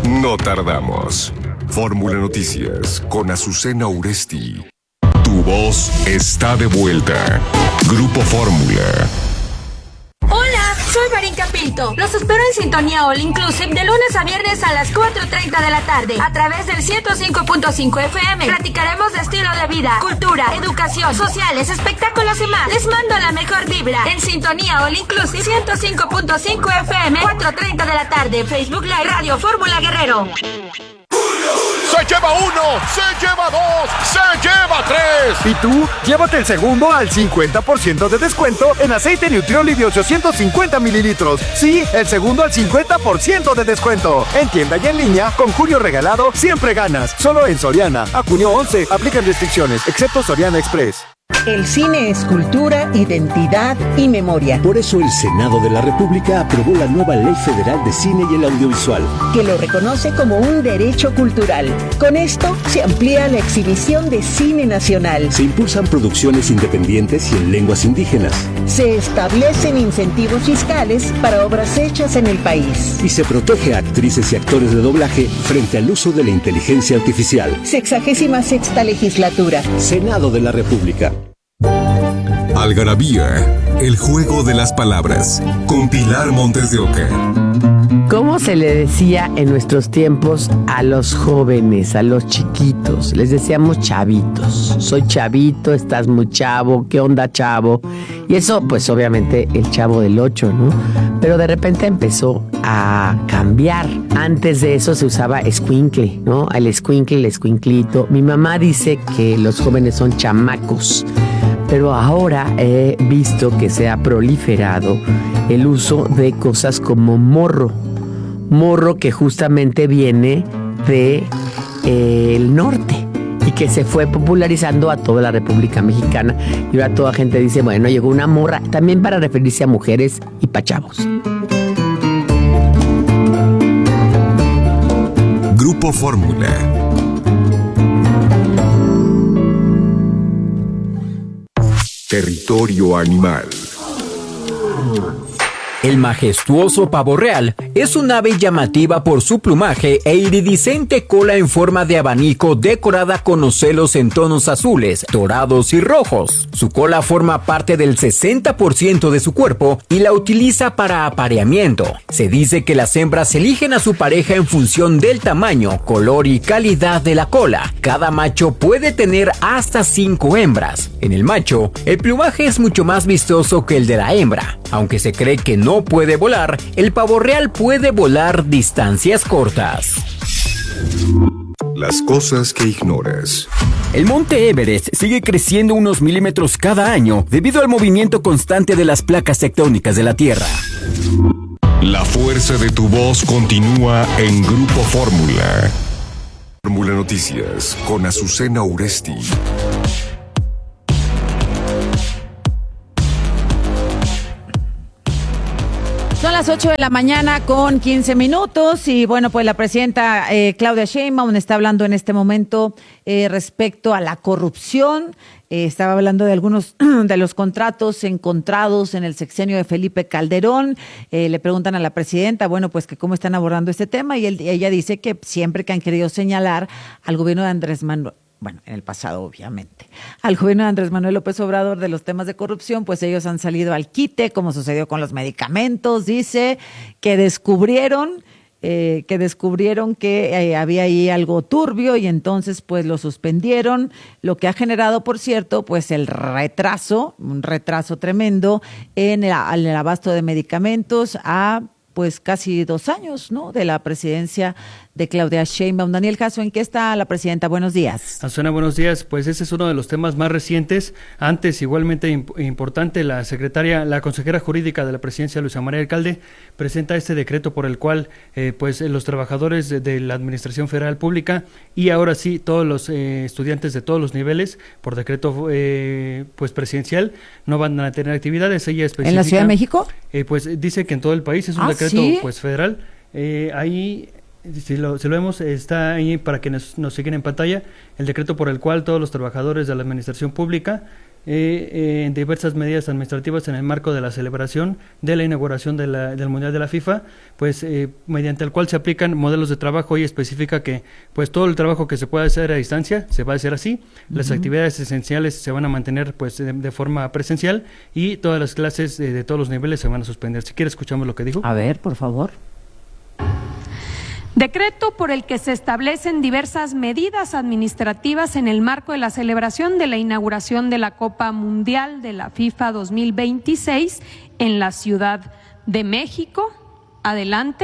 No tardamos. Fórmula Noticias con Azucena Uresti. Tu voz está de vuelta. Grupo Fórmula. Hola, soy Marinka Pinto. Los espero en Sintonía All Inclusive de lunes a viernes a las 4:30 de la tarde a través del 105.5 FM. Platicaremos de estilo de vida, cultura, educación, sociales, espectáculos y más. Les mando la mejor vibra en Sintonía All Inclusive 105.5 FM, 4:30 de la tarde. Facebook Live Radio Fórmula Guerrero. Se lleva uno, se lleva dos, se lleva tres. ¿Y tú? Llévate el segundo al 50% de descuento en aceite Nutrioli de 850 mililitros. Sí, el segundo al 50% de descuento. En tienda y en línea, con Julio Regalado, siempre ganas. Solo en Soriana. A junio 11, aplican restricciones, excepto Soriana Express. El cine es cultura, identidad y memoria. Por eso el Senado de la República aprobó la nueva Ley Federal de Cine y el Audiovisual, que lo reconoce como un derecho cultural. Con esto se amplía la exhibición de cine nacional. Se impulsan producciones independientes y en lenguas indígenas. Se establecen incentivos fiscales para obras hechas en el país. Y se protege a actrices y actores de doblaje frente al uso de la inteligencia artificial. 66ª legislatura. Senado de la República. Algarabía, el juego de las palabras, con Pilar Montes de Oca. ¿Cómo se le decía en nuestros tiempos a los jóvenes, a los chiquitos? Les decíamos chavitos. Soy chavito, estás muy chavo, ¿qué onda, chavo? Y eso, pues obviamente el Chavo del 8, ¿no? Pero de repente empezó a cambiar. Antes de eso se usaba escuincle, ¿no? El escuincle, el escuinclito. Mi mamá dice que los jóvenes son chamacos. Pero ahora he visto que se ha proliferado el uso de cosas como morro. Morro que justamente viene de el norte y que se fue popularizando a toda la República Mexicana. Y ahora toda gente dice, bueno, llegó una morra, también para referirse a mujeres y pa' chavos. Grupo Fórmula. Territorio animal. El majestuoso pavo real es un ave llamativa por su plumaje e iridiscente cola en forma de abanico decorada con ocelos en tonos azules, dorados y rojos. Su cola forma parte del 60% de su cuerpo y la utiliza para apareamiento. Se dice que las hembras eligen a su pareja en función del tamaño, color y calidad de la cola. Cada macho puede tener hasta 5 hembras. En el macho, el plumaje es mucho más vistoso que el de la hembra. Aunque se cree que no puede volar, el pavo real puede volar distancias cortas. Las cosas que ignoras. El monte Everest sigue creciendo unos milímetros cada año debido al movimiento constante de las placas tectónicas de la Tierra. La fuerza de tu voz continúa en Grupo Fórmula. Fórmula Noticias con Azucena Uresti. Son las 8 de la mañana con 15 minutos y bueno, pues la presidenta Claudia Sheinbaum está hablando en este momento respecto a la corrupción. Estaba hablando de algunos de los contratos encontrados en el sexenio de Felipe Calderón. Le preguntan a la presidenta, bueno, pues que cómo están abordando este tema y ella dice que siempre que han querido señalar al gobierno de Andrés Manuel, bueno, en el pasado obviamente, al gobierno de Andrés Manuel López Obrador de los temas de corrupción, pues ellos han salido al quite, como sucedió con los medicamentos. Dice que descubrieron que había ahí algo turbio y entonces pues lo suspendieron, lo que ha generado, por cierto, pues un retraso tremendo en el abasto de medicamentos a pues casi 2 años, ¿no?, de la presidencia de Claudia Sheinbaum. Daniel Jasso, ¿en qué está la presidenta? Buenos días. Azucena, buenos días. Pues ese es uno de los temas más recientes. Antes, igualmente importante, la consejera jurídica de la presidencia, Luisa María Alcalde, presenta este decreto por el cual pues los trabajadores de la Administración Federal Pública y ahora sí todos los estudiantes de todos los niveles, por decreto pues presidencial, no van a tener actividades. Ella especifica, ¿en la Ciudad de México? Pues dice que en todo el país es un decreto ¿sí? pues federal. Ahí si lo vemos, está ahí para quienes nos siguen en pantalla, el decreto por el cual todos los trabajadores de la administración pública en diversas medidas administrativas en el marco de la celebración de la inauguración del Mundial de la FIFA, pues mediante el cual se aplican modelos de trabajo y especifica que pues todo el trabajo que se pueda hacer a distancia se va a hacer así, las actividades esenciales se van a mantener pues de forma presencial y todas las clases de todos los niveles se van a suspender. Si quieres escuchamos lo que dijo. A ver, por favor. Decreto por el que se establecen diversas medidas administrativas en el marco de la celebración de la inauguración de la Copa Mundial de la FIFA 2026 en la Ciudad de México. Adelante.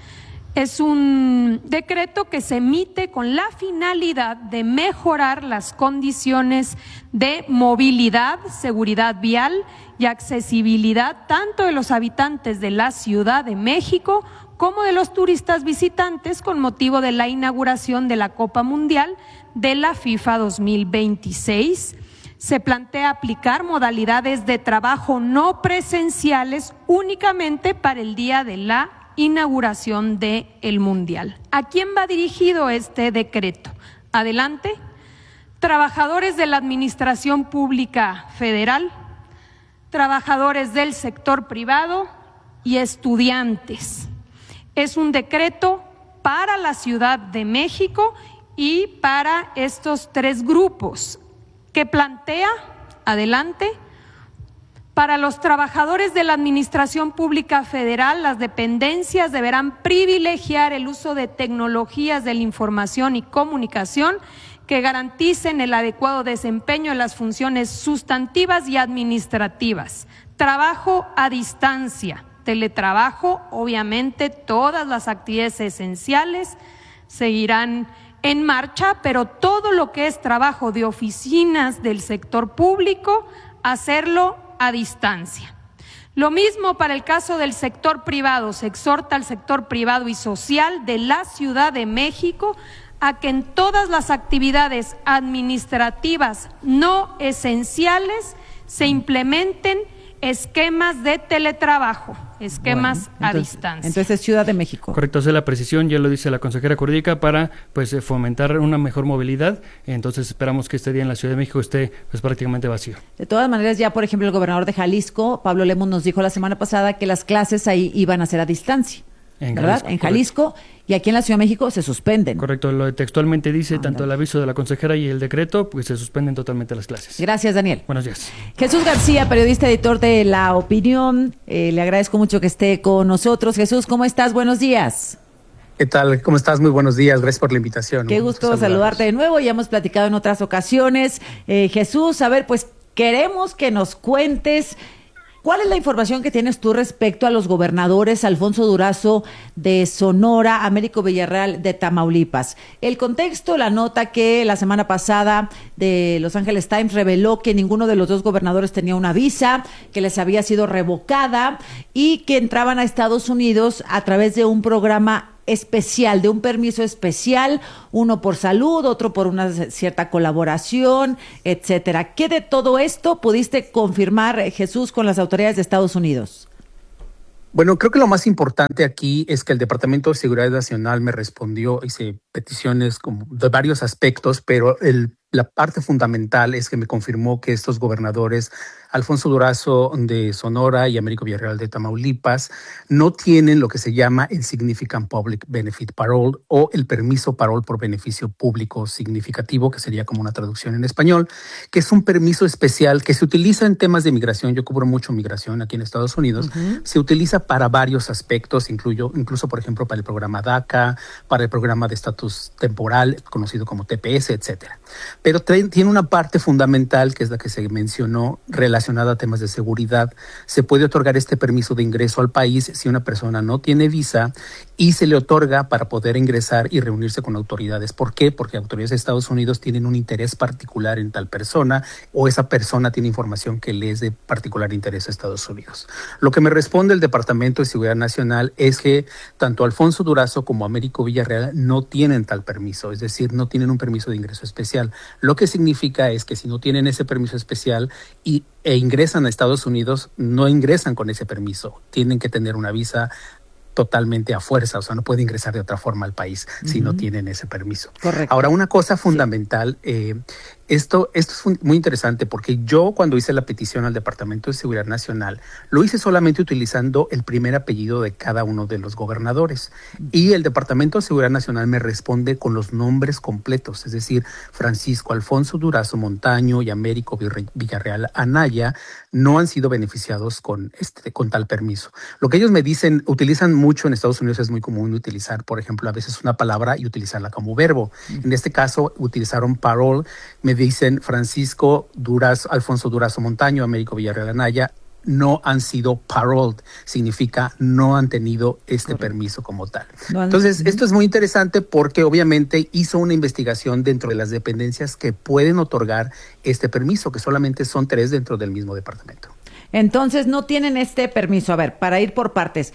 Es un decreto que se emite con la finalidad de mejorar las condiciones de movilidad, seguridad vial y accesibilidad tanto de los habitantes de la Ciudad de México como de los turistas visitantes con motivo de la inauguración de la Copa Mundial de la FIFA 2026. Se plantea aplicar modalidades de trabajo no presenciales únicamente para el día de la inauguración del Mundial. ¿A quién va dirigido este decreto? Adelante. Trabajadores de la Administración Pública Federal, trabajadores del sector privado y estudiantes. Es un decreto para la Ciudad de México y para estos tres grupos que plantea, adelante, para los trabajadores de la Administración Pública Federal, las dependencias deberán privilegiar el uso de tecnologías de la información y comunicación que garanticen el adecuado desempeño de las funciones sustantivas y administrativas. Trabajo a distancia. Teletrabajo, obviamente todas las actividades esenciales seguirán en marcha, pero todo lo que es trabajo de oficinas del sector público, hacerlo a distancia. Lo mismo para el caso del sector privado. Se exhorta al sector privado y social de la Ciudad de México a que en todas las actividades administrativas no esenciales se implementen esquemas de teletrabajo, esquemas a distancia. Entonces, Ciudad de México. Correcto, esa es la precisión, ya lo dice la consejera jurídica, para pues fomentar una mejor movilidad. Entonces esperamos que este día en la Ciudad de México esté pues prácticamente vacío. De todas maneras, ya por ejemplo el gobernador de Jalisco, Pablo Lemos, nos dijo la semana pasada que las clases ahí iban a ser a distancia. ¿Verdad? En Jalisco, y aquí en la Ciudad de México se suspenden. Correcto, lo textualmente dice tanto el aviso de la consejera y el decreto, pues se suspenden totalmente las clases. Gracias, Daniel. Buenos días. Jesús García, periodista, editor de La Opinión, le agradezco mucho que esté con nosotros. Jesús, ¿cómo estás? Buenos días. ¿Qué tal? ¿Cómo estás? Muy buenos días. Gracias por la invitación. Qué gusto saludarte de nuevo. Ya hemos platicado en otras ocasiones. Jesús, a ver, pues queremos que nos cuentes ¿cuál es la información que tienes tú respecto a los gobernadores Alfonso Durazo de Sonora, Américo Villarreal de Tamaulipas? El contexto, la nota que la semana pasada de Los Angeles Times reveló que ninguno de los dos gobernadores tenía una visa, que les había sido revocada y que entraban a Estados Unidos a través de un programa especial, de un permiso especial, uno por salud, otro por una cierta colaboración, etcétera. ¿Qué de todo esto pudiste confirmar, Jesús, con las autoridades de Estados Unidos? Bueno, creo que lo más importante aquí es que el Departamento de Seguridad Nacional me respondió, hice peticiones como de varios aspectos, pero la parte fundamental es que me confirmó que estos gobernadores, Alfonso Durazo de Sonora y Américo Villarreal de Tamaulipas, no tienen lo que se llama el Significant Public Benefit Parole o el permiso parol por beneficio público significativo, que sería como una traducción en español, que es un permiso especial que se utiliza en temas de migración. Yo cubro mucho migración aquí en Estados Unidos. Se utiliza para varios aspectos, incluso, por ejemplo, para el programa DACA, para el programa de estatus temporal, conocido como TPS, etcétera. Pero tiene una parte fundamental, que es la que se mencionó, relacionada a temas de seguridad. Se puede otorgar este permiso de ingreso al país si una persona no tiene visa y se le otorga para poder ingresar y reunirse con autoridades. ¿Por qué? Porque autoridades de Estados Unidos tienen un interés particular en tal persona o esa persona tiene información que le es de particular interés a Estados Unidos. Lo que me responde el Departamento de Seguridad Nacional es que tanto Alfonso Durazo como Américo Villarreal no tienen tal permiso, es decir, no tienen un permiso de ingreso especial. Lo que significa es que si no tienen ese permiso especial e ingresan a Estados Unidos, no ingresan con ese permiso. Tienen que tener una visa totalmente a fuerza, o sea, no puede ingresar de otra forma al país si no tienen ese permiso. Correcto. Ahora, una cosa fundamental, Esto es muy interesante porque yo cuando hice la petición al Departamento de Seguridad Nacional, lo hice solamente utilizando el primer apellido de cada uno de los gobernadores. Y el Departamento de Seguridad Nacional me responde con los nombres completos, es decir, Francisco Alfonso Durazo Montaño y Américo Villarreal Anaya no han sido beneficiados con tal permiso. Lo que ellos me dicen, utilizan mucho en Estados Unidos, es muy común utilizar, por ejemplo, a veces una palabra y utilizarla como verbo. En este caso, utilizaron parole. Me dicen Francisco Alfonso Durazo Montaño, Américo Villarreal Anaya, no han sido paroled, significa no han tenido permiso como tal. Entonces, esto es muy interesante porque obviamente hizo una investigación dentro de las dependencias que pueden otorgar este permiso, que solamente son 3 dentro del mismo departamento. Entonces, no tienen este permiso. A ver, para ir por partes,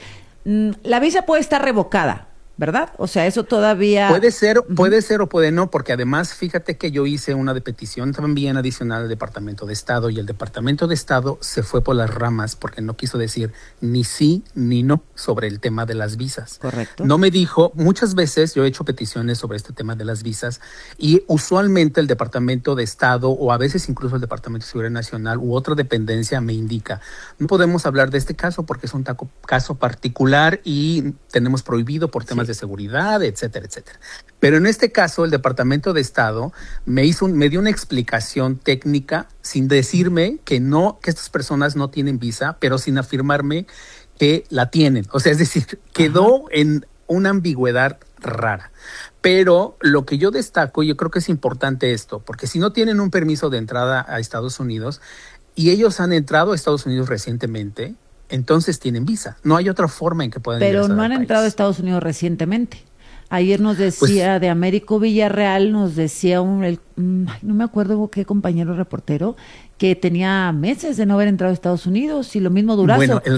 la visa puede estar revocada, ¿verdad? O sea, eso todavía... Puede ser o puede no, porque además, fíjate que yo hice una de petición también adicional al Departamento de Estado y el Departamento de Estado se fue por las ramas porque no quiso decir ni sí ni no sobre el tema de las visas. Correcto. No me dijo, muchas veces yo he hecho peticiones sobre este tema de las visas y usualmente el Departamento de Estado o a veces incluso el Departamento de Seguridad Nacional u otra dependencia me indica, no podemos hablar de este caso porque es un caso particular y tenemos prohibido por temas de seguridad, etcétera, etcétera. Pero en este caso, el Departamento de Estado me dio una explicación técnica sin decirme que estas personas no tienen visa, pero sin afirmarme que la tienen. O sea, es decir, quedó en una ambigüedad rara. Pero lo que yo destaco, y yo creo que es importante esto, porque si no tienen un permiso de entrada a Estados Unidos y ellos han entrado a Estados Unidos recientemente, entonces tienen visa. No hay otra forma en que puedan ingresar. Pero no han entrado a Estados Unidos recientemente. Ayer nos decía de Américo Villarreal, nos decía no me acuerdo qué compañero reportero, que tenía meses de no haber entrado a Estados Unidos y lo mismo Durazo. Bueno, el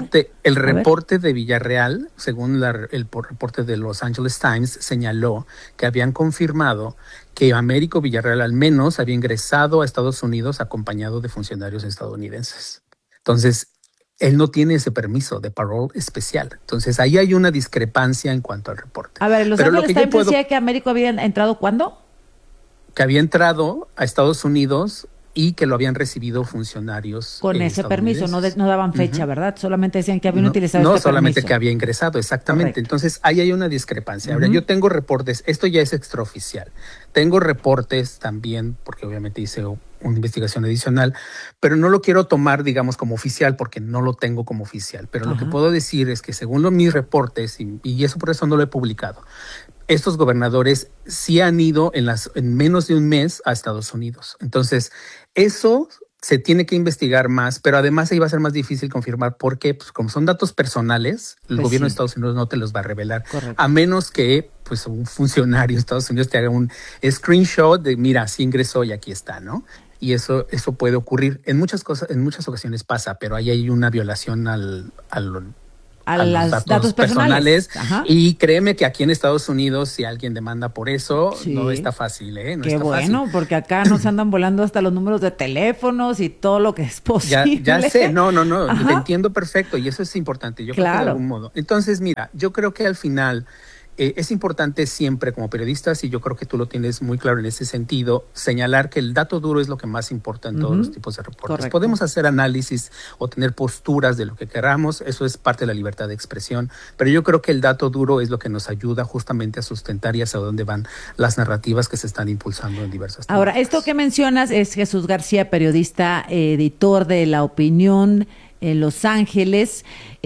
reporte de Villarreal, según el reporte de Los Angeles Times, señaló que habían confirmado que Américo Villarreal al menos había ingresado a Estados Unidos acompañado de funcionarios estadounidenses. Entonces, él no tiene ese permiso de parole especial. Entonces, ahí hay una discrepancia en cuanto al reporte. A ver, Los Ángeles Times decía que Américo había entrado ¿cuándo? Que había entrado a Estados Unidos y que lo habían recibido funcionarios con ese permiso, no daban fecha, ¿verdad? Solamente decían que habían utilizado este permiso. No, solamente que había ingresado, exactamente. Correcto. Entonces, ahí hay una discrepancia. Ahora, yo tengo reportes, esto ya es extraoficial. Tengo reportes también, porque obviamente hice una investigación adicional, pero no lo quiero tomar, digamos, como oficial, porque no lo tengo como oficial. Pero lo que puedo decir es que según mis reportes, y eso por eso no lo he publicado, estos gobernadores sí han ido en menos de un mes a Estados Unidos. Entonces, eso se tiene que investigar más, pero además ahí va a ser más difícil confirmar porque, pues, como son datos personales, el gobierno de Estados Unidos no te los va a revelar. Correcto. A menos que pues un funcionario de Estados Unidos te haga un screenshot de, mira, sí ingresó y aquí está, ¿no? Y eso puede ocurrir. En muchas ocasiones pasa, pero ahí hay una violación a los datos personales. Y créeme que aquí en Estados Unidos, si alguien demanda por eso, no está fácil, ¿eh? Qué bueno, fácil. Porque acá nos andan volando hasta los números de teléfonos y todo lo que es posible. Ya sé, no, te entiendo perfecto y eso es importante, yo creo que de algún modo. Entonces, mira, yo creo que al final es importante siempre como periodistas, y yo creo que tú lo tienes muy claro en ese sentido, señalar que el dato duro es lo que más importa en todos los tipos de reportes. Correcto. Podemos hacer análisis o tener posturas de lo que queramos, eso es parte de la libertad de expresión, pero yo creo que el dato duro es lo que nos ayuda justamente a sustentar y hacia dónde van las narrativas que se están impulsando en diversas temas. Ahora, esto que mencionas es Jesús García, periodista, editor de La Opinión en Los Ángeles.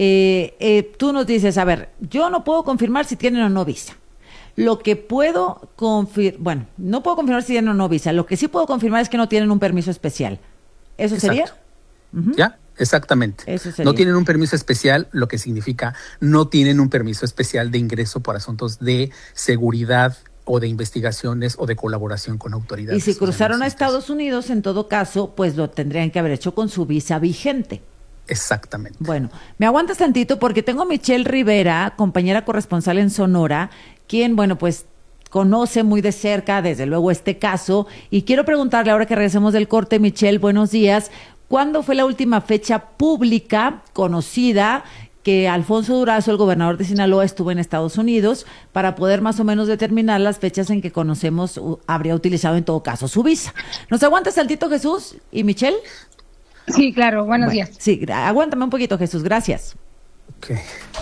Tú nos dices, a ver, yo no puedo confirmar si tienen o no visa. Lo que puedo no puedo confirmar si tienen o no visa. Lo que sí puedo confirmar es que no tienen un permiso especial. ¿Eso sería? Ya, exactamente. Eso sería. No tienen un permiso especial, lo que significa no tienen un permiso especial de ingreso por asuntos de seguridad o de investigaciones o de colaboración con autoridades. Y si cruzaron a Estados Unidos, en todo caso, pues lo tendrían que haber hecho con su visa vigente. Exactamente. Bueno, me aguantas tantito porque tengo a Michelle Rivera, compañera corresponsal en Sonora, quien, pues conoce muy de cerca, desde luego, este caso. Y quiero preguntarle, ahora que regresemos del corte, Michelle, buenos días. ¿Cuándo fue la última fecha pública conocida que Alfonso Durazo, el gobernador de Sinaloa, estuvo en Estados Unidos para poder más o menos determinar las fechas en que conocemos habría utilizado en todo caso su visa. ¿Nos aguantas tantito, Jesús y Michelle? Sí, claro, buenos días. Sí, aguántame un poquito, Jesús, gracias. Okay.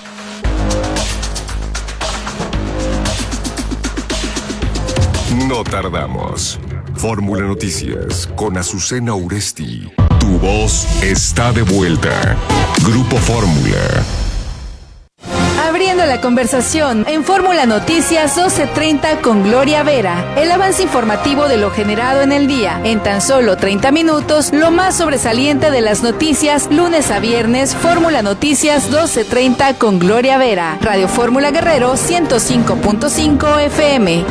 No tardamos. Fórmula Noticias con Azucena Uresti. Tu voz está de vuelta. Grupo Fórmula. Abriendo la conversación en Fórmula Noticias 12:30 con Gloria Vera. El avance informativo de lo generado en el día. En tan solo 30 minutos, lo más sobresaliente de las noticias, lunes a viernes, Fórmula Noticias 12:30 con Gloria Vera. Radio Fórmula Guerrero 105.5 FM.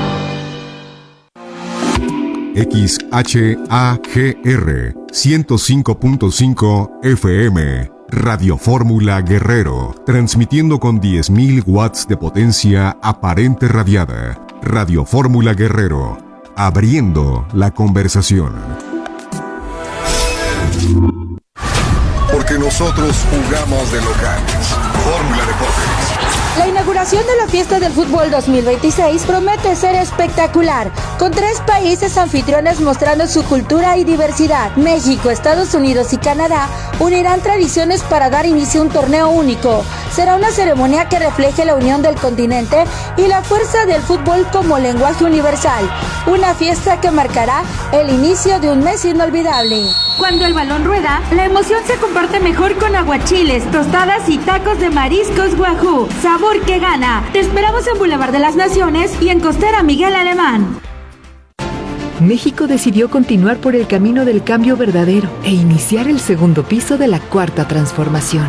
XHAGR 105.5 FM. Radio Fórmula Guerrero, transmitiendo con 10.000 watts de potencia aparente radiada. Radio Fórmula Guerrero, abriendo la conversación. Porque nosotros jugamos de locales. Fórmula Deportes. La inauguración de la fiesta del fútbol 2026 promete ser espectacular, con 3 países anfitriones mostrando su cultura y diversidad. México, Estados Unidos y Canadá unirán tradiciones para dar inicio a un torneo único. Será una ceremonia que refleje la unión del continente y la fuerza del fútbol como lenguaje universal. Una fiesta que marcará el inicio de un mes inolvidable. Cuando el balón rueda, la emoción se comparte mejor con aguachiles, tostadas y tacos de mariscos Wahoo. Sabor que gana. Te esperamos en Boulevard de las Naciones y en Costera Miguel Alemán. México decidió continuar por el camino del cambio verdadero e iniciar el segundo piso de la cuarta transformación.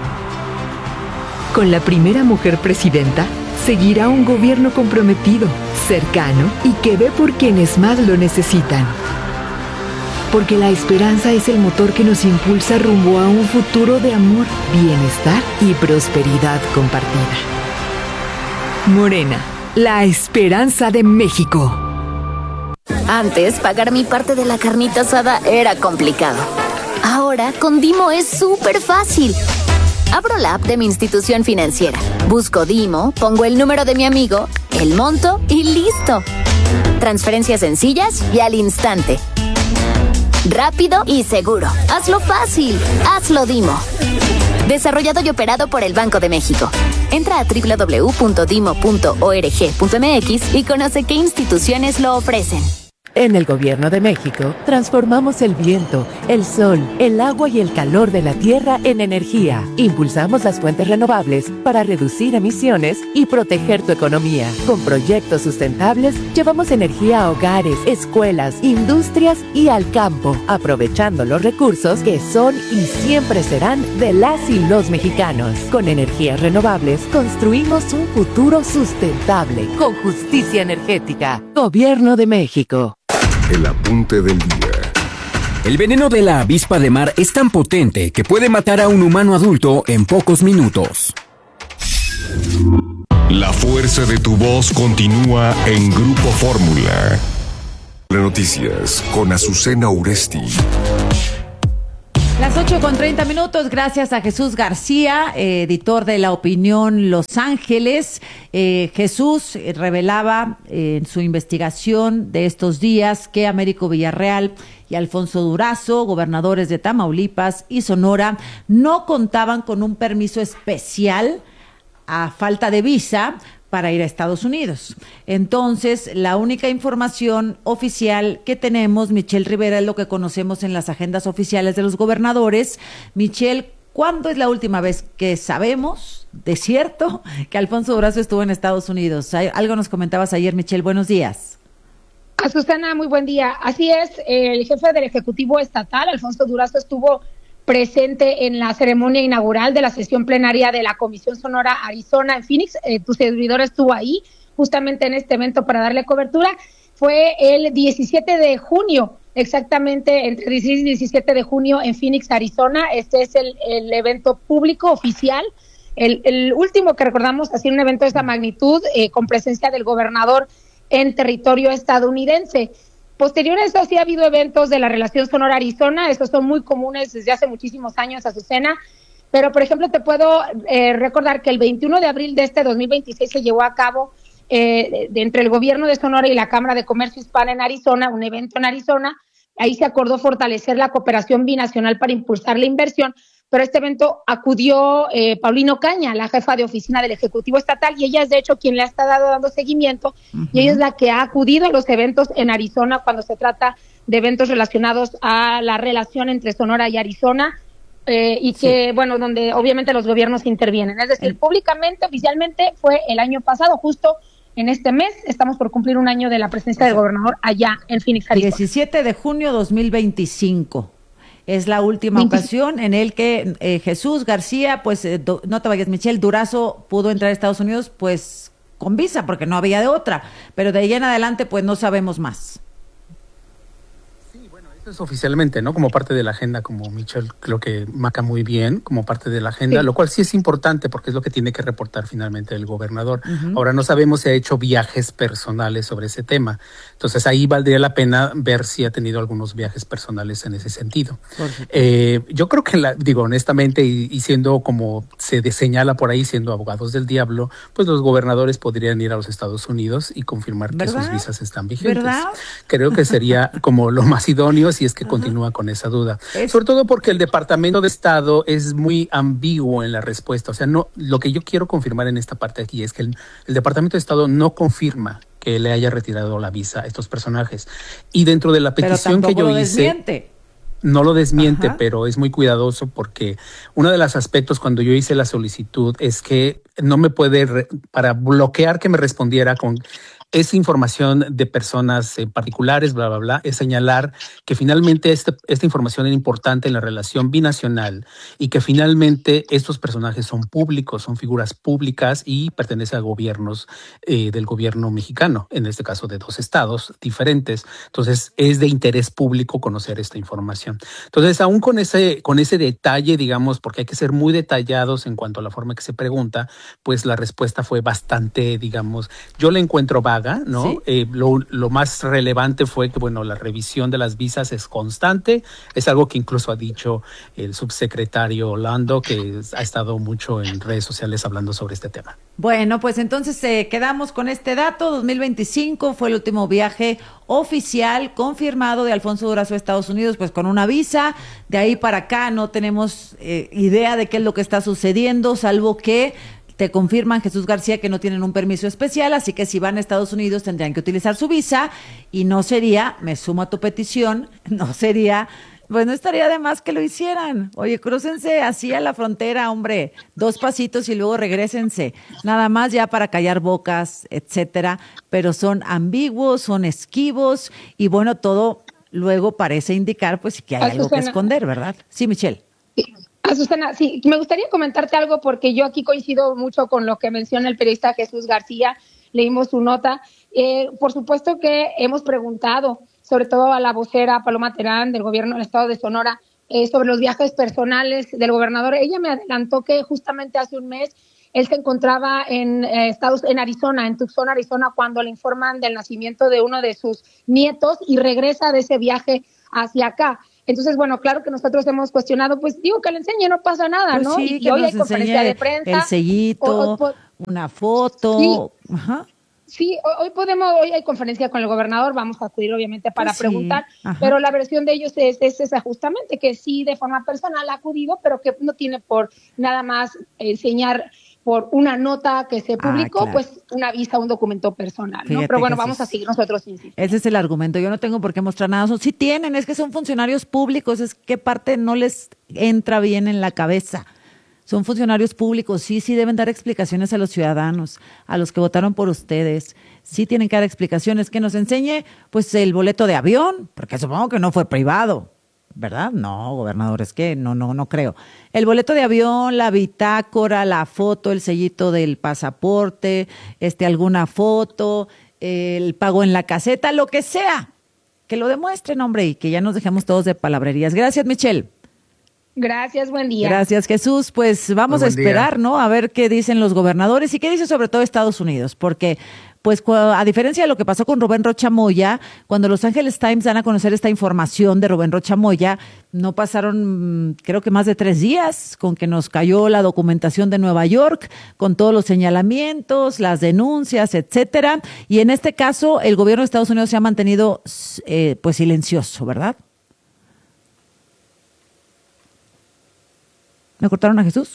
Con la primera mujer presidenta, seguirá un gobierno comprometido, cercano y que ve por quienes más lo necesitan. Porque la esperanza es el motor que nos impulsa rumbo a un futuro de amor, bienestar y prosperidad compartida. Morena, la esperanza de México. Antes, pagar mi parte de la carnita asada era complicado. Ahora, con Dimo es súper fácil. Abro la app de mi institución financiera, busco Dimo, pongo el número de mi amigo, el monto y listo. Transferencias sencillas y al instante. Rápido y seguro. Hazlo fácil. Hazlo Dimo. Desarrollado y operado por el Banco de México. Entra a www.dimo.org.mx y conoce qué instituciones lo ofrecen. En el Gobierno de México, transformamos el viento, el sol, el agua y el calor de la tierra en energía. Impulsamos las fuentes renovables para reducir emisiones y proteger tu economía. Con proyectos sustentables, llevamos energía a hogares, escuelas, industrias y al campo, aprovechando los recursos que son y siempre serán de las y los mexicanos. Con energías renovables, construimos un futuro sustentable, con justicia energética. Gobierno de México. El apunte del día. El veneno de la avispa de mar es tan potente que puede matar a un humano adulto en pocos minutos. La fuerza de tu voz continúa en Grupo Fórmula. Noticias con Azucena Uresti. Las 8:30, gracias a Jesús García, editor de La Opinión Los Ángeles. Jesús revelaba en su investigación de estos días que Américo Villarreal y Alfonso Durazo, gobernadores de Tamaulipas y Sonora, no contaban con un permiso especial a falta de visa para ir a Estados Unidos. Entonces, la única información oficial que tenemos, Michelle Rivera, es lo que conocemos en las agendas oficiales de los gobernadores. Michelle, ¿cuándo es la última vez que sabemos, de cierto, que Alfonso Durazo estuvo en Estados Unidos? Algo nos comentabas ayer, Michelle. Buenos días. Azucena, muy buen día. Así es, el jefe del Ejecutivo Estatal, Alfonso Durazo, estuvo presente en la ceremonia inaugural de la sesión plenaria de la Comisión Sonora Arizona en Phoenix. Tu servidor estuvo ahí justamente en este evento para darle cobertura. Fue el 17 de junio, exactamente entre 16 y 17 de junio en Phoenix, Arizona. Este es el evento público oficial, el último que recordamos así, un evento de esta magnitud, con presencia del gobernador en territorio estadounidense. Posterior a eso sí ha habido eventos de la relación Sonora-Arizona, estos son muy comunes desde hace muchísimos años, Azucena, Pero, por ejemplo, te puedo recordar que el 21 de abril de este 2026 se llevó a cabo entre el gobierno de Sonora y la Cámara de Comercio Hispana en Arizona, un evento en Arizona. Ahí se acordó fortalecer la cooperación binacional para impulsar la inversión, pero a este evento acudió Paulino Caña, la jefa de oficina del Ejecutivo Estatal, y ella es de hecho quien le ha estado dando seguimiento, y ella es la que ha acudido a los eventos en Arizona cuando se trata de eventos relacionados a la relación entre Sonora y Arizona, y que, bueno, donde obviamente los gobiernos intervienen. Es decir, públicamente, oficialmente, fue el año pasado, justo en este mes, estamos por cumplir un año de la presencia del gobernador allá en Phoenix, Arizona. 17 de junio 2025. Es la última ocasión en el que Jesús García, pues, no te vayas, Michelle, Durazo pudo entrar a Estados Unidos, pues, con visa, porque no había de otra. Pero de ahí en adelante, pues, no sabemos más. Oficialmente, ¿no? Como parte de la agenda, como Michelle creo que marca muy bien, como parte de la agenda, lo cual sí es importante porque es lo que tiene que reportar finalmente el gobernador. Ahora no sabemos si ha hecho viajes personales sobre ese tema. Entonces ahí valdría la pena ver si ha tenido algunos viajes personales en ese sentido. Yo creo que, honestamente, y siendo como se señala por ahí, siendo abogados del diablo, pues los gobernadores podrían ir a los Estados Unidos y confirmar que sus visas están vigentes. ¿Verdad? Creo que sería como lo más idóneo si es que continúa con esa duda. Sobre todo porque el Departamento de Estado es muy ambiguo en la respuesta. O sea, no, lo que yo quiero confirmar en esta parte aquí es que el Departamento de Estado no confirma que le haya retirado la visa a estos personajes. Y dentro de la petición que yo hice, no lo desmiente, pero es muy cuidadoso porque uno de los aspectos cuando yo hice la solicitud es que no me puede, para bloquear que me respondiera con esa información de personas particulares, bla, bla, bla, es señalar que finalmente esta información es importante en la relación binacional y que finalmente estos personajes son públicos, son figuras públicas y pertenecen a gobiernos del gobierno mexicano, en este caso de 2 estados diferentes. Entonces, es de interés público conocer esta información. Entonces, aún con ese detalle, digamos, porque hay que ser muy detallados en cuanto a la forma que se pregunta, pues la respuesta fue bastante, digamos, yo la encuentro vaga, ¿no? ¿Sí? Lo más relevante fue que, bueno, la revisión de las visas es constante, es algo que incluso ha dicho el subsecretario Orlando, que ha estado mucho en redes sociales hablando sobre este tema. Bueno, pues entonces quedamos con este dato, 2025 fue el último viaje oficial confirmado de Alfonso Durazo a Estados Unidos, pues con una visa. De ahí para acá no tenemos idea de qué es lo que está sucediendo, salvo que te confirman, Jesús García, que no tienen un permiso especial, así que si van a Estados Unidos tendrían que utilizar su visa y no sería, me sumo a tu petición, no sería, pues no estaría de más que lo hicieran. Oye, crúcense así a la frontera, hombre, 2 pasitos y luego regrésense, nada más ya para callar bocas, etcétera, pero son ambiguos, son esquivos y bueno, todo luego parece indicar pues que hay algo que esconder, ¿verdad? Sí, Michelle. Susana, sí, me gustaría comentarte algo porque yo aquí coincido mucho con lo que menciona el periodista Jesús García, leímos su nota. Por supuesto que hemos preguntado, sobre todo a la vocera Paloma Terán del gobierno del estado de Sonora, sobre los viajes personales del gobernador. Ella me adelantó que justamente hace un mes él se encontraba en Arizona, en Tucson, Arizona, cuando le informan del nacimiento de uno de sus nietos y regresa de ese viaje hacia acá. Entonces, bueno, claro que nosotros hemos cuestionado, pues digo que le enseñe, no pasa nada, pues ¿no? Sí, y hoy hay conferencia de prensa. El sellito, una foto. Sí. Ajá. Sí, hoy hay conferencia con el gobernador, vamos a acudir obviamente para preguntar, pero la versión de ellos es esa justamente, que sí de forma personal ha acudido, pero que no tiene por nada más enseñar por una nota que se publicó, claro, pues una visa, un documento personal, ¿no? Pero bueno, vamos a seguir nosotros insistiendo. Ese es el argumento, yo no tengo por qué mostrar nada, sí tienen, es que son funcionarios públicos, es que parte no les entra bien en la cabeza. Son funcionarios públicos, sí deben dar explicaciones a los ciudadanos, a los que votaron por ustedes, sí tienen que dar explicaciones, que nos enseñe pues el boleto de avión, porque supongo que no fue privado, ¿verdad? No, gobernador, es que no creo. El boleto de avión, la bitácora, la foto, el sellito del pasaporte, alguna foto, el pago en la caseta, lo que sea, que lo demuestren, hombre, y que ya nos dejemos todos de palabrerías. Gracias, Michelle. Gracias, buen día. Gracias, Jesús. Pues vamos a esperar, ¿no? A ver qué dicen los gobernadores y qué dice sobre todo Estados Unidos, porque pues a diferencia de lo que pasó con Rubén Rocha Moya, cuando Los Angeles Times dan a conocer esta información de Rubén Rocha Moya, no pasaron creo que más de 3 días con que nos cayó la documentación de Nueva York, con todos los señalamientos, las denuncias, etcétera. Y en este caso, el gobierno de Estados Unidos se ha mantenido pues silencioso, ¿verdad? ¿Me cortaron a Jesús?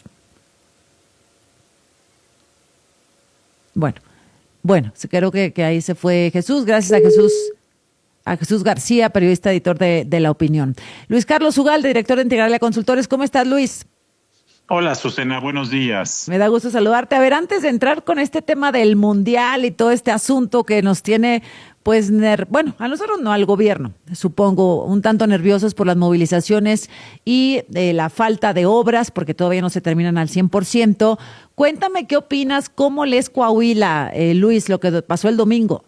Bueno, creo que ahí se fue Jesús. Gracias a Jesús García, periodista, editor de La Opinión. Luis Carlos Ugalde, director de Integralia Consultores. ¿Cómo estás, Luis? Hola, Azucena, buenos días. Me da gusto saludarte. A ver, antes de entrar con este tema del Mundial y todo este asunto que nos tiene, pues, a nosotros no, al gobierno, supongo, un tanto nerviosos por las movilizaciones y la falta de obras, porque todavía no se terminan al 100%. Cuéntame qué opinas, cómo lees Coahuila, Luis, lo que pasó el domingo.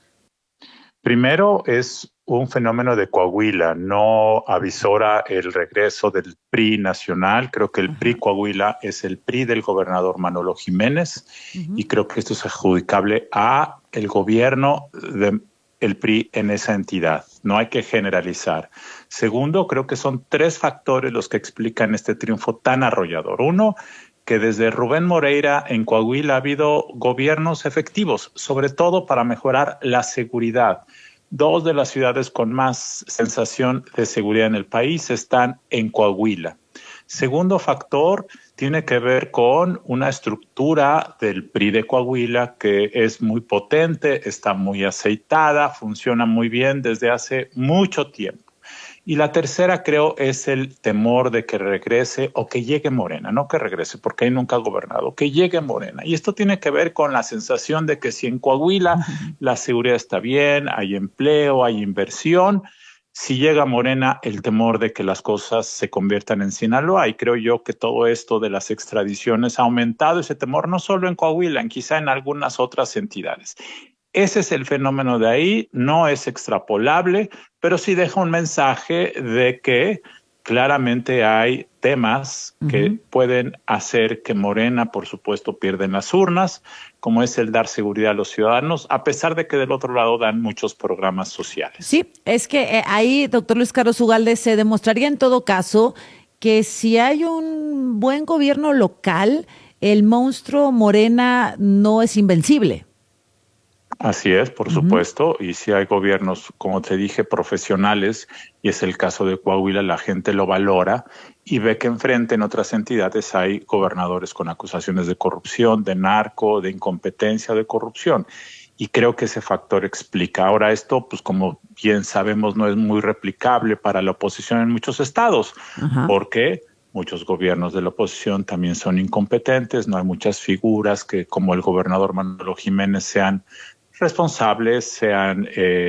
Primero, es un fenómeno de Coahuila, no avisora el regreso del PRI nacional. Creo que el PRI Coahuila es el PRI del gobernador Manolo Jiménez y creo que esto es adjudicable a el gobierno del PRI en esa entidad. No hay que generalizar. Segundo, creo que son 3 factores los que explican este triunfo tan arrollador. Uno, que desde Rubén Moreira en Coahuila ha habido gobiernos efectivos, sobre todo para mejorar la seguridad. 2 de las ciudades con más sensación de seguridad en el país están en Coahuila. Segundo factor tiene que ver con una estructura del PRI de Coahuila que es muy potente, está muy aceitada, funciona muy bien desde hace mucho tiempo. Y la tercera, creo, es el temor de que regrese o que llegue Morena, no que regrese, porque ahí nunca ha gobernado, que llegue Morena. Y esto tiene que ver con la sensación de que si en Coahuila la seguridad está bien, hay empleo, hay inversión, si llega Morena, el temor de que las cosas se conviertan en Sinaloa. Y creo yo que todo esto de las extradiciones ha aumentado ese temor, no solo en Coahuila, quizá en algunas otras entidades. Ese es el fenómeno de ahí, no es extrapolable, pero sí deja un mensaje de que claramente hay temas que pueden hacer que Morena, por supuesto, pierda en las urnas, como es el dar seguridad a los ciudadanos, a pesar de que del otro lado dan muchos programas sociales. Sí, es que ahí, doctor Luis Carlos Ugalde, se demostraría en todo caso que si hay un buen gobierno local, el monstruo Morena no es invencible. Así es, por supuesto, y si hay gobiernos, como te dije, profesionales, y es el caso de Coahuila, la gente lo valora y ve que enfrente en otras entidades hay gobernadores con acusaciones de corrupción, de narco, de incompetencia, de corrupción. Y creo que ese factor explica. Ahora esto, pues como bien sabemos, no es muy replicable para la oposición en muchos estados, porque muchos gobiernos de la oposición también son incompetentes, no hay muchas figuras que, como el gobernador Manolo Jiménez, sean responsables, sean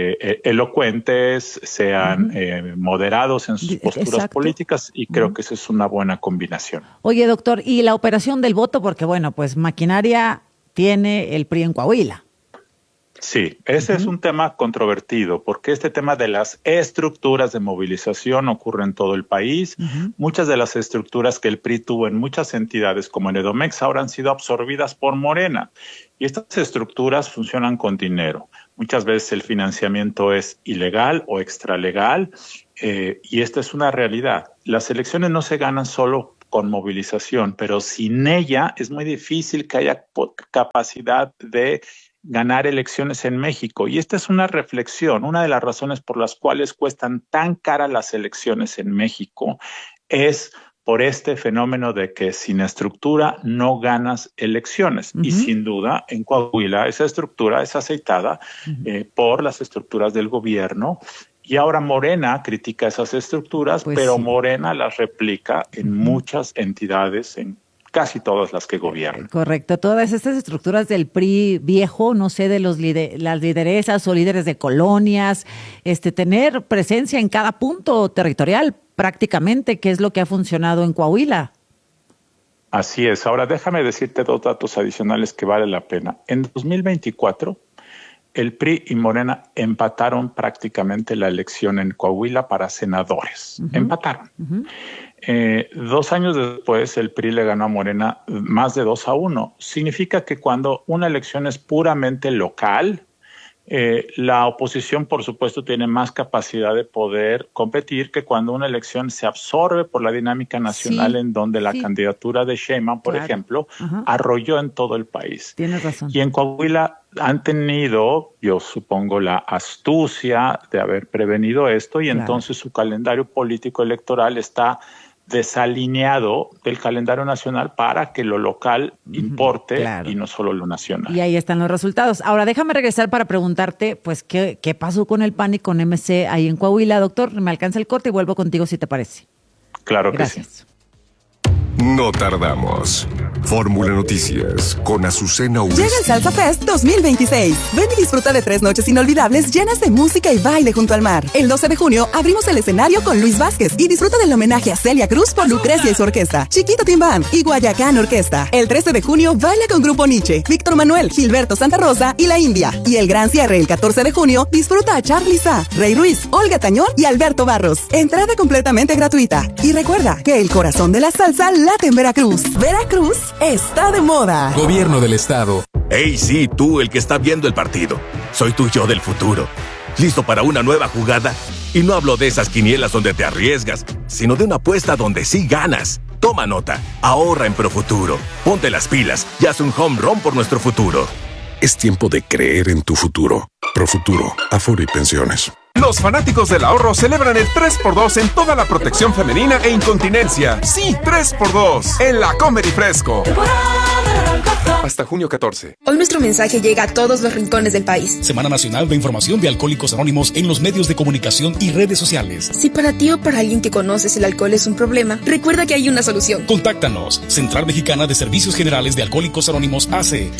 elocuentes, sean moderados en sus posturas políticas, y creo que esa es una buena combinación. Oye, doctor, ¿y la operación del voto? Porque, bueno, pues maquinaria tiene el PRI en Coahuila. Sí, ese es un tema controvertido, porque este tema de las estructuras de movilización ocurre en todo el país. Muchas de las estructuras que el PRI tuvo en muchas entidades, como en Edomex, ahora han sido absorbidas por Morena. Y estas estructuras funcionan con dinero. Muchas veces el financiamiento es ilegal o extralegal, y esta es una realidad. Las elecciones no se ganan solo con movilización, pero sin ella es muy difícil que haya capacidad de ganar elecciones en México. Y esta es una reflexión. Una de las razones por las cuales cuestan tan caras las elecciones en México es por este fenómeno de que sin estructura no ganas elecciones. Y sin duda, en Coahuila esa estructura es aceitada por las estructuras del gobierno. Y ahora Morena critica esas estructuras, pero Morena las replica en muchas entidades, en casi todas las que gobiernan. Correcto. Todas estas estructuras del PRI viejo, no sé, de las lideresas o líderes de colonias, tener presencia en cada punto territorial prácticamente, que es lo que ha funcionado en Coahuila. Así es. Ahora déjame decirte 2 datos adicionales que vale la pena. En 2024, el PRI y Morena empataron prácticamente la elección en Coahuila para senadores. Empataron. 2 años después el PRI le ganó a Morena más de 2-1. Significa que cuando una elección es puramente local, la oposición, por supuesto, tiene más capacidad de poder competir que cuando una elección se absorbe por la dinámica nacional, en donde la candidatura de Sheinbaum, por ejemplo, arrolló en todo el país. Tienes razón. Y en Coahuila han tenido, yo supongo, la astucia de haber prevenido esto y entonces su calendario político electoral está desalineado del calendario nacional para que lo local importe y no solo lo nacional. Y ahí están los resultados. Ahora déjame regresar para preguntarte, pues, ¿qué pasó con el PAN y con MC ahí en Coahuila? Doctor, me alcanza el corte y vuelvo contigo si te parece. Claro que sí. No tardamos. Fórmula Noticias con Azucena Uresti. Llega el Salsa Fest 2026. Ven y disfruta de 3 noches inolvidables llenas de música y baile junto al mar. El 12 de junio abrimos el escenario con Luis Vázquez y disfruta del homenaje a Celia Cruz por Lucrecia y su orquesta, Chiquito Team Band y Guayacán Orquesta. El 13 de junio baila con Grupo Nietzsche, Víctor Manuel, Gilberto Santa Rosa y La India. Y el gran cierre el 14 de junio disfruta a Charly Sa, Rey Ruiz, Olga Tañón y Alberto Barros. Entrada completamente gratuita. Y recuerda que el corazón de la salsa late en Veracruz. Veracruz está de moda. Gobierno del Estado. Hey, sí, tú, el que está viendo el partido. Soy tu yo del futuro. ¿Listo para una nueva jugada? Y no hablo de esas quinielas donde te arriesgas, sino de una apuesta donde sí ganas. Toma nota. Ahorra en Profuturo. Ponte las pilas y haz un home run por nuestro futuro. Es tiempo de creer en tu futuro. Profuturo, Afore y Pensiones. Los fanáticos del ahorro celebran el 3x2 en toda la protección femenina e incontinencia. Sí, 3x2 en la Comer y Fresco. Hasta junio 14. Hoy nuestro mensaje llega a todos los rincones del país. Semana Nacional de Información de Alcohólicos Anónimos en los medios de comunicación y redes sociales. Si para ti o para alguien que conoces el alcohol es un problema, recuerda que hay una solución. Contáctanos. Central Mexicana de Servicios Generales de Alcohólicos Anónimos AC.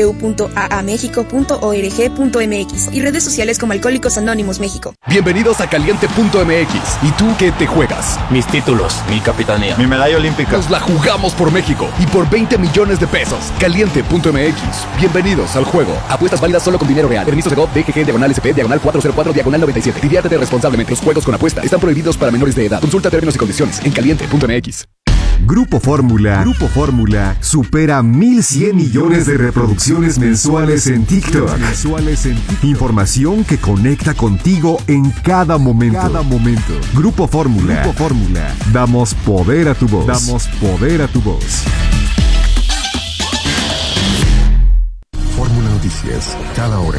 www.aamexico.org.mx y redes sociales como Alcohólicos Anónimos México. Bienvenidos a Caliente.mx. ¿Y tú qué te juegas? Mis títulos, mi capitanía, mi medalla olímpica. Nos la jugamos por México y por 20 millones de pesos. Caliente.mx. Bienvenidos al juego. Apuestas válidas solo con dinero real. Permiso de GOV, DGG, /SP, /404, /97. Diviértete responsablemente. Los juegos con apuesta están prohibidos para menores de edad. Consulta términos y condiciones en Caliente.mx. Grupo Fórmula supera 1,100 millones de reproducciones mensuales en TikTok. Información que conecta contigo en cada momento. Grupo Fórmula. Damos poder a tu voz. Fórmula Noticias, cada hora.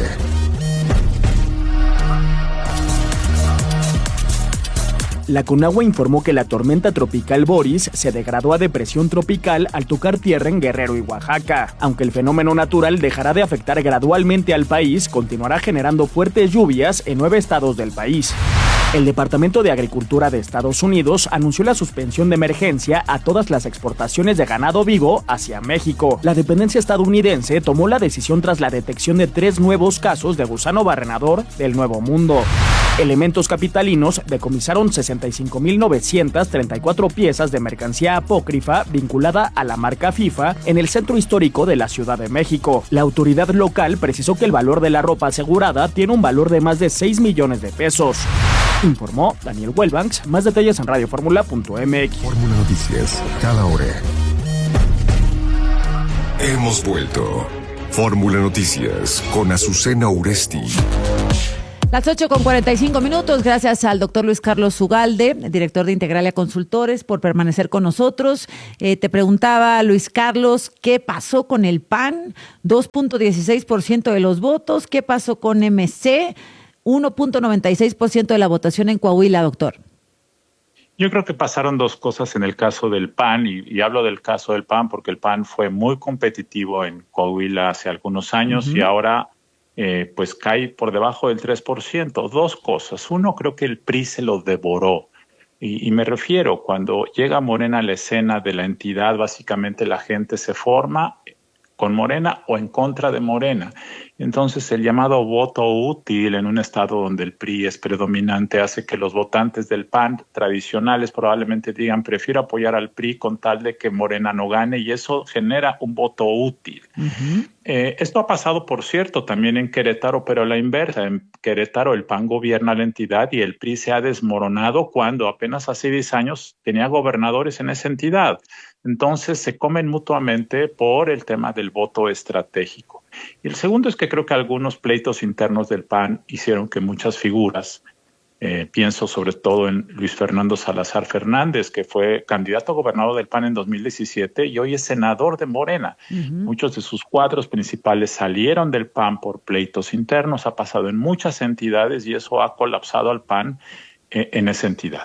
La Conagua informó que la tormenta tropical Boris se degradó a depresión tropical al tocar tierra en Guerrero y Oaxaca. Aunque el fenómeno natural dejará de afectar gradualmente al país, continuará generando fuertes lluvias en 9 estados del país. El Departamento de Agricultura de Estados Unidos anunció la suspensión de emergencia a todas las exportaciones de ganado vivo hacia México. La dependencia estadounidense tomó la decisión tras la detección de 3 nuevos casos de gusano barrenador del Nuevo Mundo. Elementos capitalinos decomisaron 65.934 piezas de mercancía apócrifa vinculada a la marca FIFA en el centro histórico de la Ciudad de México. La autoridad local precisó que el valor de la ropa asegurada tiene un valor de más de 6 millones de pesos. Informó Daniel Welbanks. Más detalles en radioformula.mx. Fórmula Noticias, cada hora. Hemos vuelto. Fórmula Noticias con Azucena Uresti. Las 8:45. Gracias al doctor Luis Carlos Ugalde, director de Integralia Consultores, por permanecer con nosotros. Te preguntaba, Luis Carlos, ¿qué pasó con el PAN? 2.16% de los votos. ¿Qué pasó con MC? 1.96% de la votación en Coahuila, doctor. Yo creo que pasaron 2 cosas en el caso del PAN, y hablo del caso del PAN porque el PAN fue muy competitivo en Coahuila hace algunos años y ahora pues cae por debajo del 3%. 2 cosas. Uno, creo que el PRI se lo devoró. Y me refiero, cuando llega Morena a la escena de la entidad, básicamente la gente se forma con Morena o en contra de Morena. Entonces, el llamado voto útil en un estado donde el PRI es predominante hace que los votantes del PAN tradicionales probablemente digan prefiero apoyar al PRI con tal de que Morena no gane, y eso genera un voto útil. Esto ha pasado, por cierto, también en Querétaro, pero a la inversa. En Querétaro el PAN gobierna la entidad y el PRI se ha desmoronado cuando apenas hace 10 años tenía gobernadores en esa entidad. Entonces se comen mutuamente por el tema del voto estratégico. Y el segundo es que creo que algunos pleitos internos del PAN hicieron que muchas figuras, pienso sobre todo en Luis Fernando Salazar Fernández, que fue candidato a gobernador del PAN en 2017 y hoy es senador de Morena. Muchos de sus cuadros principales salieron del PAN por pleitos internos, ha pasado en muchas entidades y eso ha colapsado al PAN en esa entidad.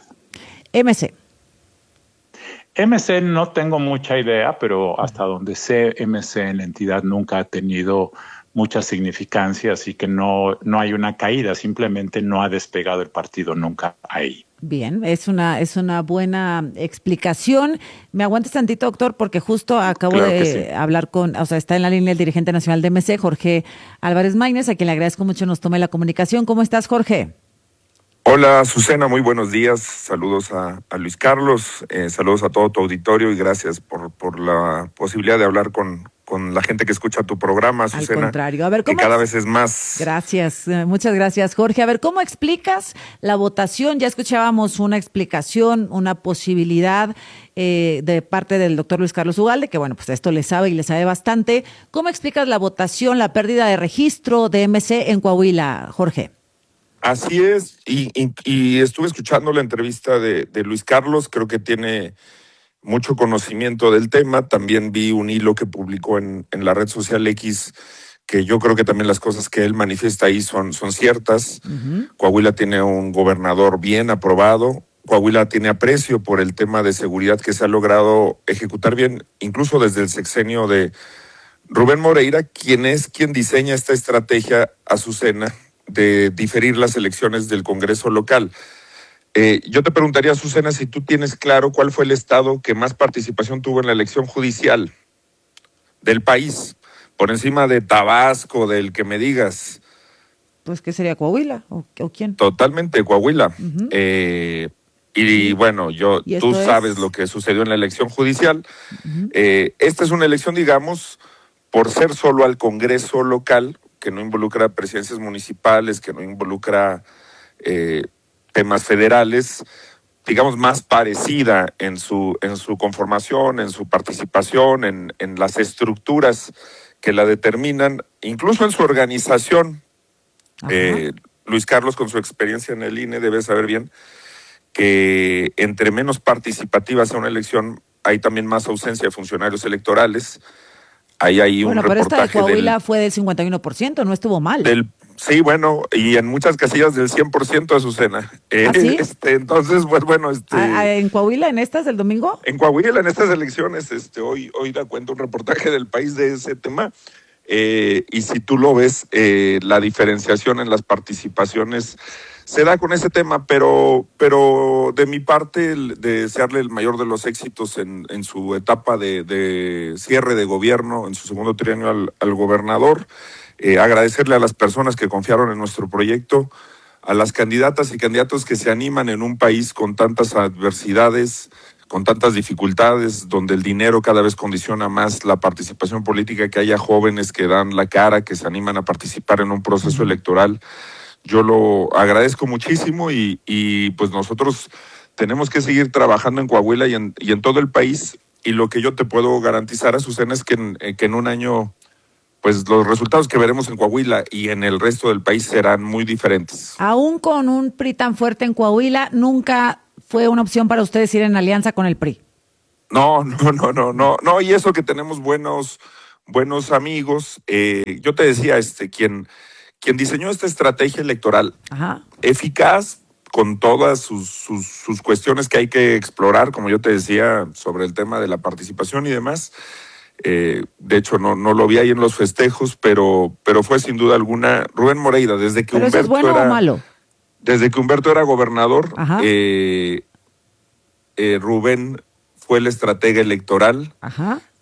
MC no tengo mucha idea, pero hasta donde sé, MC en la entidad nunca ha tenido mucha significancia, así que no hay una caída, simplemente no ha despegado el partido nunca ahí. Bien, es una buena explicación. Me aguantes tantito, doctor, porque justo acabo de hablar está en la línea el dirigente nacional de MC, Jorge Álvarez Maínez, a quien le agradezco mucho nos tome la comunicación. ¿Cómo estás, Jorge? Hola, Susana, muy buenos días. Saludos a Luis Carlos, saludos a todo tu auditorio y gracias por la posibilidad de hablar con la gente que escucha tu programa, Susana. Al contrario. A ver, que cada vez es más. Gracias, muchas gracias, Jorge. A ver, ¿cómo explicas la votación? Ya escuchábamos una explicación, una posibilidad de parte del doctor Luis Carlos Ugalde, que bueno, pues esto le sabe y le sabe bastante. ¿Cómo explicas la votación, la pérdida de registro de MC en Coahuila, Jorge? Así es, y estuve escuchando la entrevista de Luis Carlos, creo que tiene mucho conocimiento del tema. También vi un hilo que publicó en la red social X, que yo creo que también las cosas que él manifiesta ahí son ciertas. Coahuila tiene un gobernador bien aprobado, Coahuila tiene aprecio por el tema de seguridad que se ha logrado ejecutar bien, incluso desde el sexenio de Rubén Moreira, quien diseña esta estrategia, Azucena, de diferir las elecciones del Congreso local. Yo te preguntaría, Azucena, si tú tienes claro cuál fue el estado que más participación tuvo en la elección judicial del país, por encima de Tabasco, del que me digas. Pues, ¿qué sería, Coahuila o quién? Totalmente, Coahuila. Y bueno, tú sabes lo que sucedió en la elección judicial. Esta es una elección, digamos, por ser solo al Congreso local, que no involucra presidencias municipales, que no involucra temas federales, digamos, más parecida en su conformación, en su participación, en las estructuras que la determinan, incluso en su organización. Luis Carlos, con su experiencia en el INE, debe saber bien que entre menos participativa sea una elección, hay también más ausencia de funcionarios electorales. Ahí hay un reportaje. Pero esta de Coahuila fue del 51%, no estuvo mal. Sí, bueno, y en muchas casillas del 100%, Azucena. ¿Sí? Entonces, pues bueno. ¿En Coahuila, en estas del domingo? En Coahuila, en estas elecciones, hoy da cuenta un reportaje del País de ese tema. Y si tú lo ves, la diferenciación en las participaciones se da con ese tema, pero de mi parte, de desearle el mayor de los éxitos en su etapa de cierre de gobierno, en su segundo trienio al gobernador, agradecerle a las personas que confiaron en nuestro proyecto, a las candidatas y candidatos que se animan en un país con tantas adversidades, con tantas dificultades, donde el dinero cada vez condiciona más la participación política, que haya jóvenes que dan la cara, que se animan a participar en un proceso electoral. Yo lo agradezco muchísimo y pues nosotros tenemos que seguir trabajando en Coahuila y en todo el país, y lo que yo te puedo garantizar, Azucena, es que en un año pues los resultados que veremos en Coahuila y en el resto del país serán muy diferentes. Aún con un PRI tan fuerte en Coahuila, ¿nunca fue una opción para ustedes ir en alianza con el PRI? No, y eso que tenemos buenos amigos. Yo te decía, quien diseñó esta estrategia electoral eficaz, con todas sus cuestiones que hay que explorar, como yo te decía, sobre el tema de la participación y demás. De hecho, no lo vi ahí en los festejos, pero fue sin duda alguna Rubén Moreira, desde que Humberto ¿eso es bueno o malo? Desde que Humberto era gobernador, Rubén fue el estratega electoral.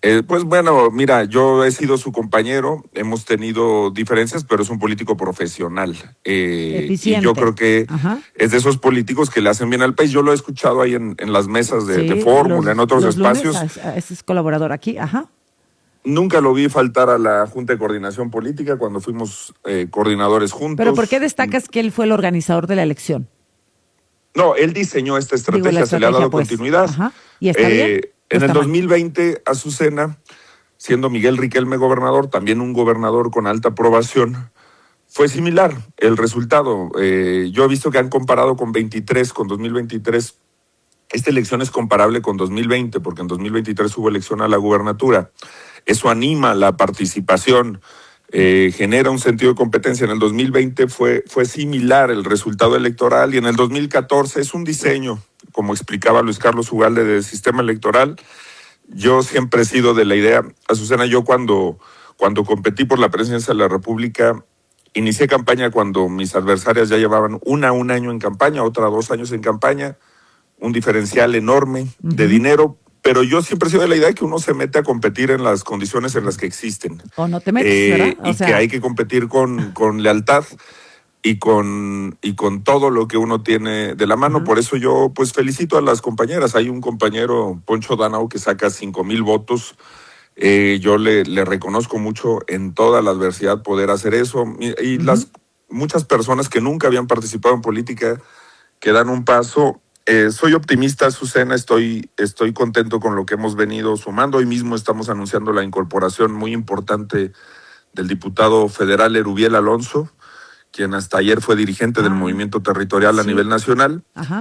Pues bueno, mira, yo he sido su compañero, hemos tenido diferencias, pero es un político profesional. Y yo creo que es de esos políticos que le hacen bien al país. Yo lo he escuchado ahí en las mesas de Fórmula, en otros espacios. Ese es colaborador aquí, Nunca lo vi faltar a la Junta de Coordinación Política cuando fuimos coordinadores juntos. ¿Pero por qué destacas que él fue el organizador de la elección? No, él diseñó esta estrategia, se le ha dado continuidad. ¿Y está bien? En el 2020, Azucena, siendo Miguel Riquelme gobernador, también un gobernador con alta aprobación, fue similar el resultado. Yo he visto que han comparado con 2023. Esta elección es comparable con 2020, porque en 2023 hubo elección a la gubernatura. Eso anima la participación, genera un sentido de competencia. En el 2020 fue similar el resultado electoral y en el 2014 es un diseño, como explicaba Luis Carlos Ugalde, del sistema electoral. Yo siempre he sido de la idea, Azucena, yo cuando competí por la presidencia de la República, inicié campaña cuando mis adversarias ya llevaban un año en campaña, otra 2 años en campaña, un diferencial enorme de dinero, pero yo siempre he sido de la idea de que uno se mete a competir en las condiciones en las que existen. O no te metes, ¿verdad? Que hay que competir con lealtad y con todo lo que uno tiene de la mano. Por eso yo pues felicito a las compañeras. Hay un compañero, Poncho Danao, que saca 5,000 votos. Yo le reconozco mucho en toda la adversidad poder hacer eso. Y las muchas personas que nunca habían participado en política que dan un paso. Soy optimista, Azucena, estoy contento con lo que hemos venido sumando. Hoy mismo estamos anunciando la incorporación muy importante del diputado federal Erubiel Alonso, quien hasta ayer fue dirigente del movimiento territorial a nivel nacional.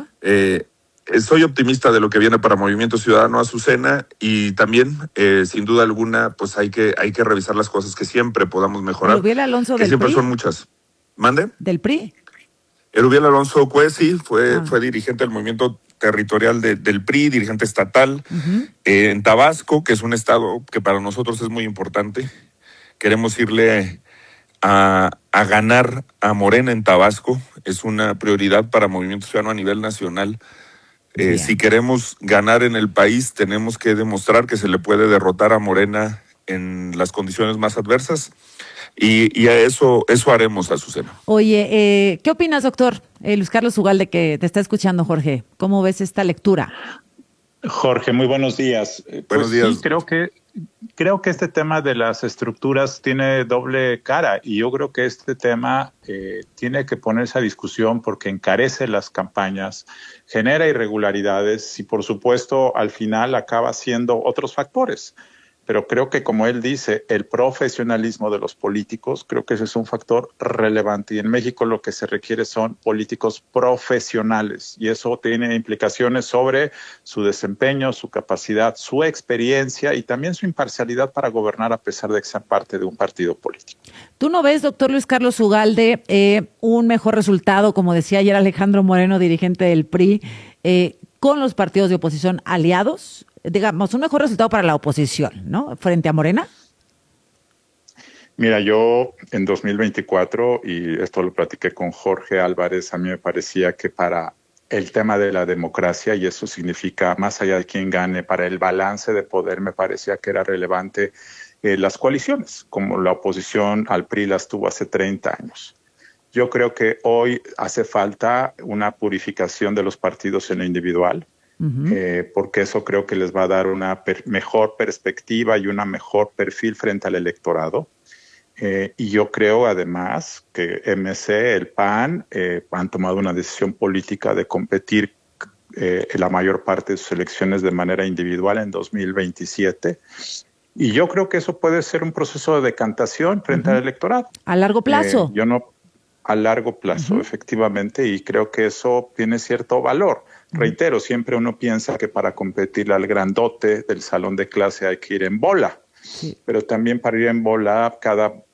Soy optimista de lo que viene para Movimiento Ciudadano, Azucena, y también, sin duda alguna, pues hay que revisar las cosas que siempre podamos mejorar. Erubiel Alonso que del siempre PRI. Son muchas. ¿Mande? ¿Del PRI? Erubiel Alonso Cuesi fue dirigente del movimiento territorial del PRI, dirigente estatal en Tabasco, que es un estado que para nosotros es muy importante. Queremos irle a ganar a Morena en Tabasco. Es una prioridad para Movimiento Ciudadano a nivel nacional. Si queremos ganar en el país, tenemos que demostrar que se le puede derrotar a Morena en las condiciones más adversas. Y a eso haremos, Azucena. Oye, ¿qué opinas, doctor? Luis Carlos Ugalde, que te está escuchando, Jorge. ¿Cómo ves esta lectura? Jorge, muy buenos días. Buenos días. Sí, creo que este tema de las estructuras tiene doble cara y yo creo que este tema tiene que ponerse a discusión porque encarece las campañas, genera irregularidades y, por supuesto, al final acaba siendo otros factores. Pero creo que, como él dice, el profesionalismo de los políticos, creo que ese es un factor relevante. Y en México lo que se requiere son políticos profesionales. Y eso tiene implicaciones sobre su desempeño, su capacidad, su experiencia y también su imparcialidad para gobernar a pesar de que sean parte de un partido político. ¿Tú no ves, doctor Luis Carlos Ugalde, un mejor resultado, como decía ayer Alejandro Moreno, dirigente del PRI, con los partidos de oposición aliados? Digamos, un mejor resultado para la oposición, ¿no? Frente a Morena. Mira, yo en 2024, y esto lo platiqué con Jorge Álvarez, a mí me parecía que para el tema de la democracia, y eso significa más allá de quién gane, para el balance de poder, me parecía que era relevante las coaliciones, como la oposición al PRI las tuvo hace 30 años. Yo creo que hoy hace falta una purificación de los partidos en lo individual. Porque eso creo que les va a dar una mejor perspectiva y una mejor perfil frente al electorado. Y yo creo además que MC, el PAN, han tomado una decisión política de competir en la mayor parte de sus elecciones de manera individual en 2027. Y yo creo que eso puede ser un proceso de decantación frente al electorado. ¿A largo plazo? A largo plazo, efectivamente, y creo que eso tiene cierto valor. Reitero, siempre uno piensa que para competir al grandote del salón de clase hay que ir en bola, pero también para ir en bola cada